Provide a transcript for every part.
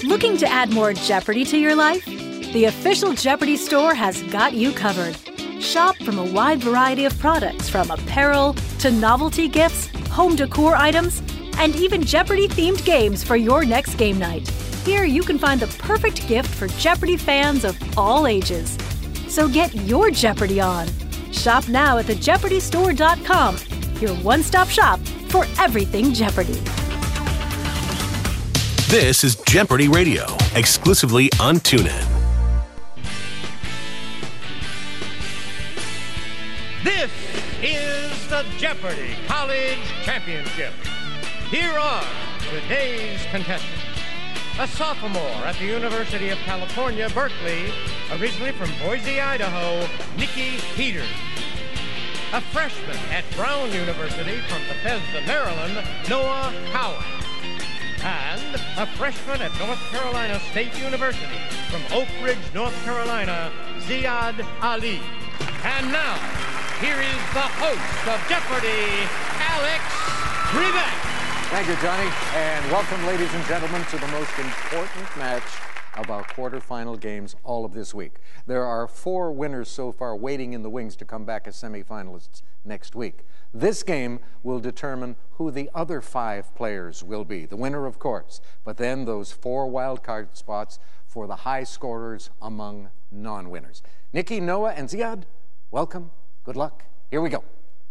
Looking to add more Jeopardy to your life? The official Jeopardy store has got you covered. Shop from a wide variety of products, from apparel to novelty gifts, home decor items, and even Jeopardy-themed games for your next game night. Here you can find the perfect gift for Jeopardy fans of all ages. So get your Jeopardy on. Shop now at thejeopardystore.com, your one-stop shop for everything Jeopardy. This is Jeopardy Radio, exclusively on TuneIn. This is the Jeopardy College Championship. Here are today's contestants. A sophomore at the University of California, Berkeley, originally from Boise, Idaho, Nikki Peters. A freshman at Brown University from Bethesda, Maryland, Noah Cowan. And a freshman at North Carolina State University from Oak Ridge, North Carolina, Ziad Ali. And now, here is the host of Jeopardy, Alex Trebek. Thank you, Johnny, and welcome, ladies and gentlemen, to the most important match of our quarterfinal games all of this week. There are 4 winners so far waiting in the wings to come back as semifinalists next week. This game will determine who the other 5 players will be. The winner, of course, but then those 4 wild card spots for the high scorers among non-winners. Nikki, Noah, and Ziad, welcome. Good luck. Here we go.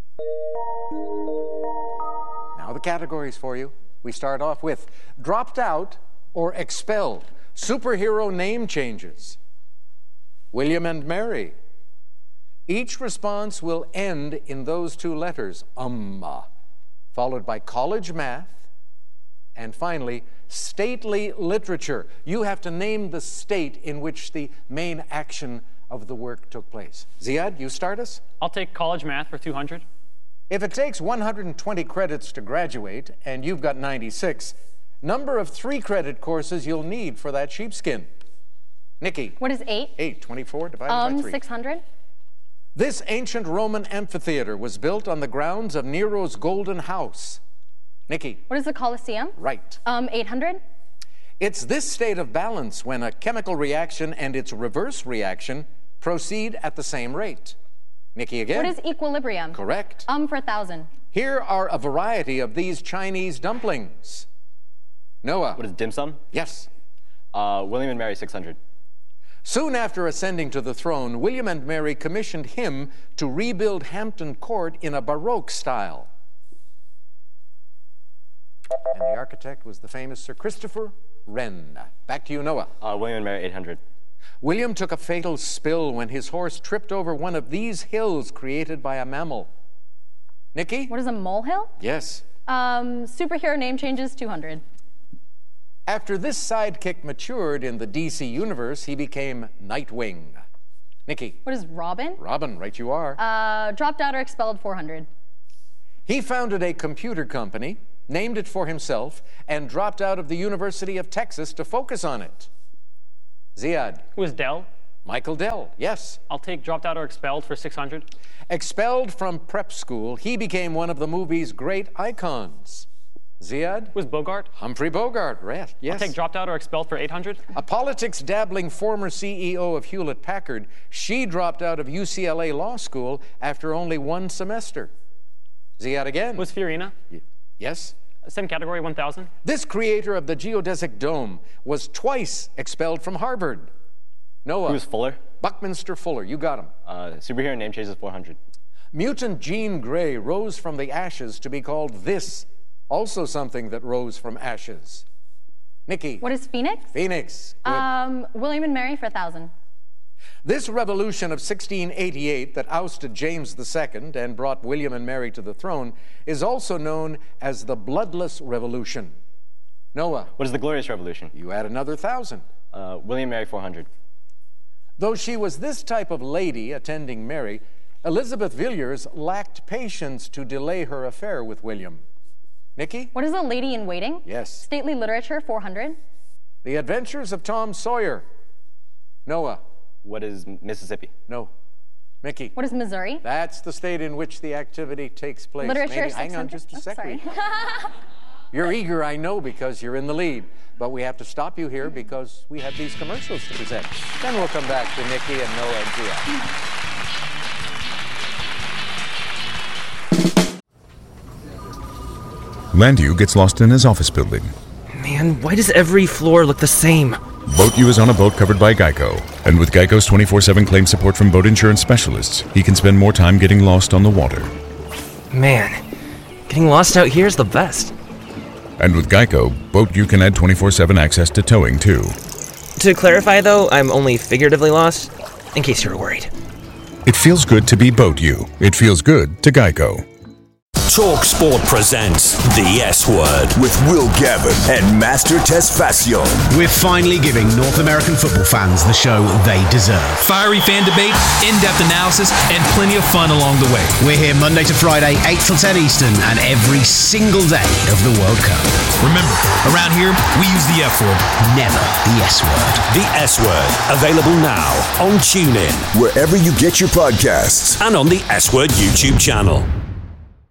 Now the categories for you. We start off with dropped out or expelled. Superhero name changes. William and Mary. Each response will end in those 2 letters, followed by college math, and finally, stately literature. You have to name the state in which the main action of the work took place. Ziad, you start us? I'll take college math for 200. If it takes 120 credits to graduate, and you've got 96, number of 3-credit courses you'll need for that sheepskin. Nikki. What is 8? 8, 24 divided by 3. 600. This ancient Roman amphitheater was built on the grounds of Nero's Golden House. Nikki. What is the Colosseum? Right. 800. It's this state of balance when a chemical reaction and its reverse reaction proceed at the same rate. Nikki again. What is equilibrium? Correct. For 1,000. Here are a variety of these Chinese dumplings. Noah. What is dim sum? Yes. William and Mary, 600. Soon after ascending to the throne, William and Mary commissioned him to rebuild Hampton Court in a Baroque style. And the architect was the famous Sir Christopher Wren. Back to you, Noah. William and Mary, 800. William took a fatal spill when his horse tripped over one of these hills created by a mammal. Nikki? What is a molehill? Yes. Superhero name changes, 200. After this sidekick matured in the DC universe, he became Nightwing. Nikki? What is Robin? Robin, right you are. Dropped out or expelled, 400. He founded a computer company, named it for himself, and dropped out of the University of Texas to focus on it. Ziad. Who is Dell? Michael Dell, yes. I'll take dropped out or expelled for 600. Expelled from prep school, he became one of the movie's great icons. Ziad? Who is Bogart? Humphrey Bogart, right, yes. I'll take dropped out or expelled for 800. A politics-dabbling former CEO of Hewlett-Packard, she dropped out of UCLA Law School after only 1 semester. Ziad again. Who is Fiorina? Yes. Same category, 1,000. This creator of the geodesic dome was twice expelled from Harvard. Noah. Who's Fuller? Buckminster Fuller, you got him. Superhero name changes, 400. Mutant Jean Grey rose from the ashes to be called this, also something that rose from ashes. Nikki. What is Phoenix? Phoenix. Good. William and Mary for 1,000. This revolution of 1688 that ousted James II and brought William and Mary to the throne is also known as the Bloodless Revolution. Noah. What is the Glorious Revolution? You add another 1,000. William and Mary, 400. Though she was this type of lady attending Mary, Elizabeth Villiers lacked patience to delay her affair with William. Nikki? What is a lady in waiting? Yes. Stately literature, 400. The Adventures of Tom Sawyer. Noah. What is Mississippi? No. Mickey. What is Missouri? That's the state in which the activity takes place. Literature, Maybe, hang on just a second. Sorry. You're eager, I know, because you're in the lead. But we have to stop you here because we have these commercials to present. Then we'll come back to Nikki and Noah and Gia. Landu gets lost in his office building. Man, why does every floor look the same? Boat U is on a boat covered by Geico. And with Geico's 24/7 claim support from boat insurance specialists, he can spend more time getting lost on the water. Man, getting lost out here is the best. And with Geico, Boat U can add 24/7 access to towing, too. To clarify, though, I'm only figuratively lost, in case you were worried. It feels good to be Boat U. It feels good to Geico. TalkSport presents The S Word with Will Gavin and Master Tesfacion. We're finally giving North American football fans the show they deserve. Fiery fan debate, in-depth analysis, and plenty of fun along the way. We're here Monday to Friday, 8 till 10 Eastern, and every single day of the World Cup. Remember, around here, we use the F word. Never the S word. The S Word, available now on TuneIn, wherever you get your podcasts, and on the S Word YouTube channel.